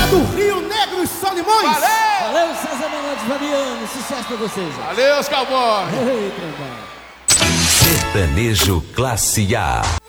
do Rio Negro e Solimões. Valeu! Valeu, César Menotti Fabiano. Sucesso pra vocês. Valeu, os cowboys! Ei, cowboy. Sertanejo Classe A.